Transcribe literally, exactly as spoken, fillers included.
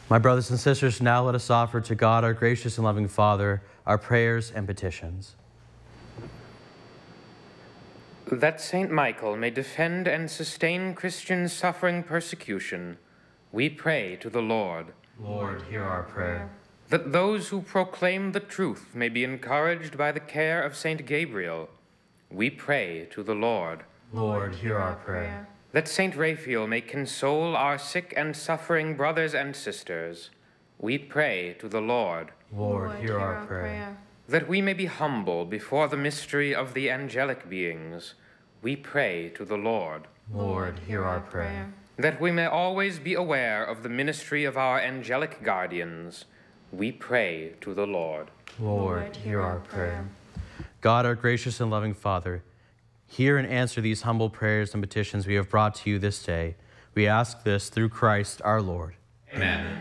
My brothers and sisters, now let us offer to God, our gracious and loving Father, our prayers and petitions. That Saint Michael may defend and sustain Christians suffering persecution, we pray to the Lord. Lord, hear our prayer. That those who proclaim the truth may be encouraged by the care of Saint Gabriel, we pray to the Lord. Lord, hear our prayer. That Saint Raphael may console our sick and suffering brothers and sisters, we pray to the Lord. Lord, hear our prayer. That we may be humble before the mystery of the angelic beings, we pray to the Lord. Lord, hear our prayer. That we may always be aware of the ministry of our angelic guardians, we pray to the Lord. Lord, hear our prayer. God, our gracious and loving Father, hear and answer these humble prayers and petitions we have brought to you this day. We ask this through Christ our Lord. Amen.